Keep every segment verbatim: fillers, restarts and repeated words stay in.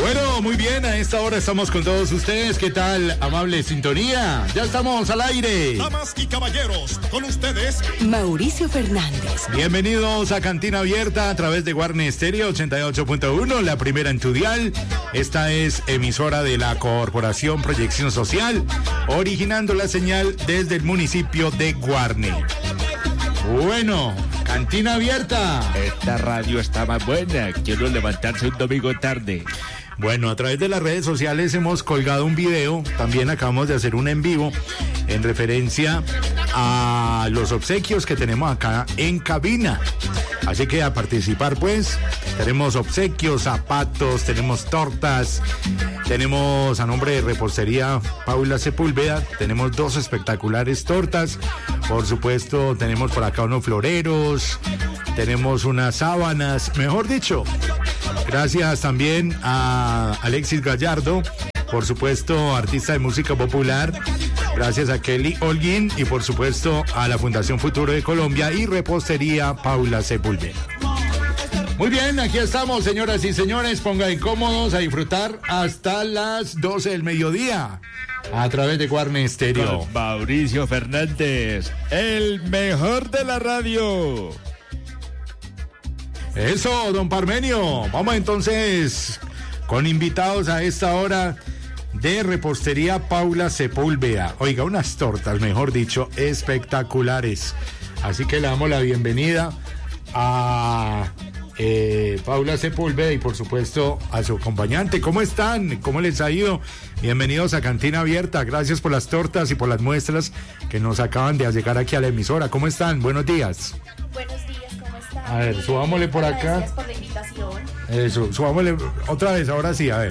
Bueno, muy bien, a esta hora estamos con todos ustedes. ¿Qué tal, amable sintonía? Ya estamos al aire. Damas y caballeros, con ustedes, Mauricio Fernández. Bienvenidos a Cantina Abierta a través de Guarne Stereo ochenta y ocho punto uno, la primera en tu dial. Esta es emisora de la Corporación Proyección Social, originando la señal desde el municipio de Guarne. Bueno, Cantina Abierta. Esta radio está más buena. Quiero levantarse un domingo tarde. Bueno, a través de las redes sociales hemos colgado un video, también acabamos de hacer un en vivo en referencia a los obsequios que tenemos acá en cabina. Así que a participar pues, tenemos obsequios, zapatos, tenemos tortas, tenemos a nombre de Repostería Paula Sepúlveda, tenemos dos espectaculares tortas, por supuesto tenemos por acá unos floreros, tenemos unas sábanas, mejor dicho. Gracias también a Alexis Gallardo, por supuesto, artista de música popular. Gracias a Kelly Holguín y por supuesto a la Fundación Futuro de Colombia y Repostería Paula Sepúlveda. Muy bien, aquí estamos, señoras y señores. Pongan cómodos a disfrutar hasta las doce del mediodía a través de Guarne Stereo. Con Mauricio Fernández, el mejor de la radio. Eso, don Parmenio. Vamos entonces con invitados a esta hora de Repostería Paula Sepúlveda. Oiga, unas tortas, mejor dicho, espectaculares. Así que le damos la bienvenida a eh, Paula Sepúlveda y por supuesto a su acompañante. ¿Cómo están? ¿Cómo les ha ido? Bienvenidos a Cantina Abierta. Gracias por las tortas y por las muestras que nos acaban de llegar aquí a la emisora. ¿Cómo están? Buenos días. Buenos días. A ver, subámosle por acá. Gracias por la invitación. Eso, subámosle otra vez, ahora sí, a ver.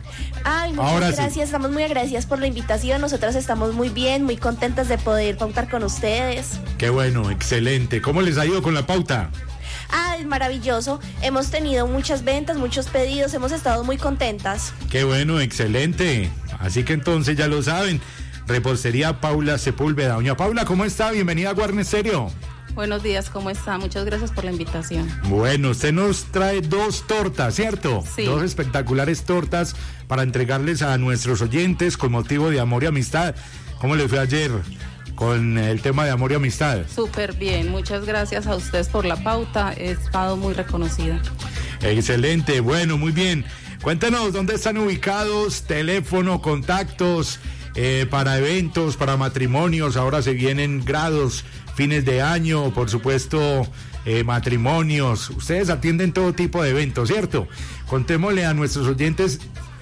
Ay, muchas ahora gracias, sí. Estamos muy agradecidas por la invitación. Nosotras estamos muy bien, muy contentas de poder pautar con ustedes. Qué bueno, excelente. ¿Cómo les ha ido con la pauta? Ah, es maravilloso. Hemos tenido muchas ventas, muchos pedidos, hemos estado muy contentas. Qué bueno, excelente. Así que entonces ya lo saben. Repostería Paula Sepúlveda. Doña Paula, ¿cómo está? Bienvenida a Guarne Stereo. Buenos días, ¿cómo está? Muchas gracias por la invitación. Bueno, usted nos trae dos tortas, ¿cierto? Sí. Dos espectaculares tortas para entregarles a nuestros oyentes con motivo de amor y amistad. ¿Cómo les fue ayer con el tema de amor y amistad? Súper bien, muchas gracias a ustedes por la pauta, he estado muy reconocida. Excelente, bueno, muy bien. Cuéntanos dónde están ubicados, teléfono, contactos, eh, para eventos, para matrimonios, ahora se vienen grados, fines de año, por supuesto, eh, matrimonios. Ustedes atienden todo tipo de eventos, ¿cierto? Contémosle a nuestros oyentes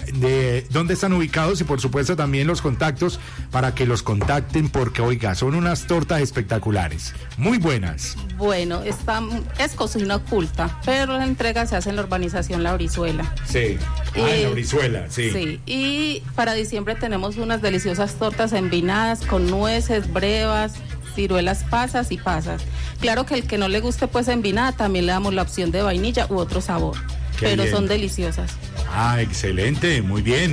de dónde están ubicados y por supuesto también los contactos para que los contacten porque, oiga, son unas tortas espectaculares, muy buenas. Bueno, está, es cocina oculta, pero la entrega se hace en la urbanización La Brizuela. Sí, ah, y, en La Brizuela, sí. Sí, y para diciembre tenemos unas deliciosas tortas envinadas con nueces, brevas, ciruelas pasas y pasas. Claro que el que no le guste pues envinada, también le damos la opción de vainilla u otro sabor. Qué pero bien. Son deliciosas. Ah, excelente, muy bien.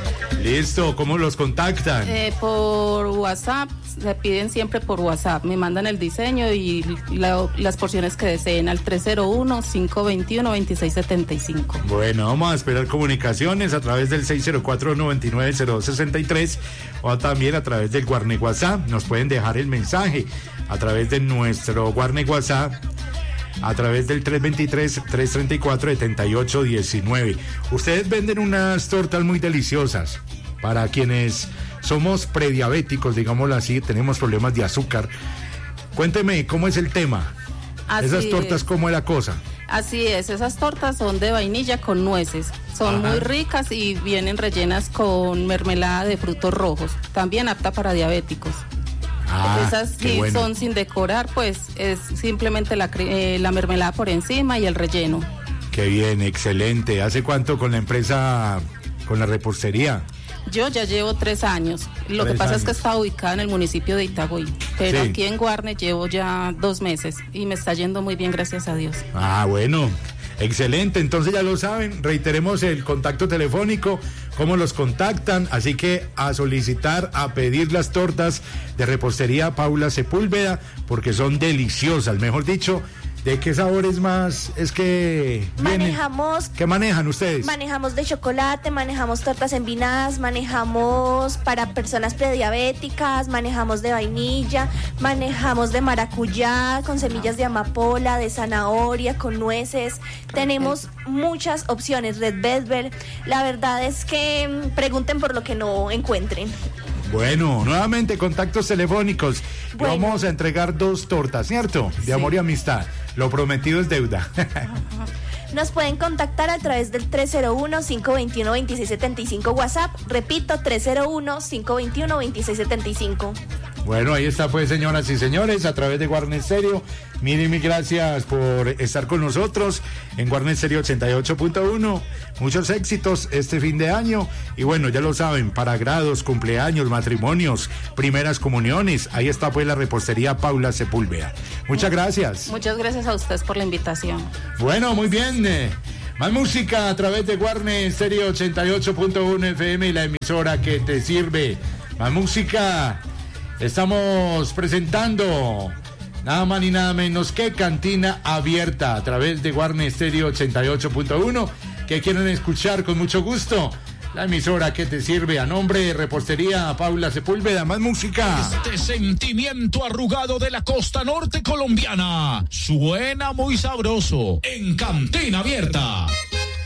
Listo, ¿cómo los contactan? Eh, por WhatsApp, se piden siempre por WhatsApp. Me mandan el diseño y la, las porciones que deseen al tres cero uno, cinco dos uno, dos seis siete cinco. Bueno, vamos a esperar comunicaciones a través del seis cero cuatro, nueve nueve cero dos seis tres o también a través del Guarne WhatsApp. Nos pueden dejar el mensaje a través de nuestro Guarne WhatsApp a través del tres dos tres, tres tres cuatro, siete ocho uno nueve. Ustedes venden unas tortas muy deliciosas para quienes somos prediabéticos, digámoslo así, tenemos problemas de azúcar. Cuénteme, ¿cómo es el tema? Así Esas tortas, es. ¿cómo es la cosa? Así es, esas tortas son de vainilla con nueces, son Ajá. muy ricas y vienen rellenas con mermelada de frutos rojos, también apta para diabéticos. Ah, esas sí bueno. son sin decorar, pues es simplemente la, eh, la mermelada por encima y el relleno. Qué bien, excelente. ¿Hace cuánto con la empresa, con la repostería? Yo ya llevo tres años. Lo tres que pasa años. es que está ubicada en el municipio de Itagüí, pero sí. aquí en Guarne llevo ya dos meses y me está yendo muy bien, gracias a Dios. Ah, bueno. Excelente, entonces ya lo saben, reiteremos el contacto telefónico, cómo los contactan, así que a solicitar, a pedir las tortas de Repostería Paula Sepúlveda, porque son deliciosas, mejor dicho, ¿De qué sabores más es que vienen? Manejamos... ¿Qué manejan ustedes? Manejamos de chocolate, manejamos tortas envinadas, manejamos para personas prediabéticas, manejamos de vainilla, manejamos de maracuyá, con semillas de amapola, de zanahoria, con nueces. Tenemos muchas opciones, Red Velvet. La verdad es que mm, pregunten por lo que no encuentren. Bueno, nuevamente contactos telefónicos. Bueno. Vamos a entregar dos tortas, ¿cierto? De Sí. amor y amistad. Lo prometido es deuda. Nos pueden contactar a través del tres cero uno, cinco dos uno, dos seis siete cinco WhatsApp. Repito, tres cero uno, cinco dos uno, dos seis siete cinco. Bueno, ahí está pues, señoras y señores, a través de Guarne Stereo. Mil y mil gracias por estar con nosotros en Guarne Stereo ochenta y ocho punto uno. Muchos éxitos este fin de año. Y bueno, ya lo saben, para grados, cumpleaños, matrimonios, primeras comuniones, ahí está pues la repostería Paula Sepúlveda. Muchas gracias. Muchas gracias a ustedes por la invitación. Bueno, muy bien. eh, Más música a través de Guarne Stereo ochenta y ocho punto uno F M y la emisora que te sirve. Más música. Estamos presentando nada más ni nada menos que Cantina Abierta a través de Guarne Stereo ochenta y ocho punto uno. Que quieren escuchar con mucho gusto la emisora que te sirve. A nombre de Repostería Paula Sepúlveda. Más música. Este sentimiento arrugado de la costa norte colombiana suena muy sabroso en Cantina Abierta.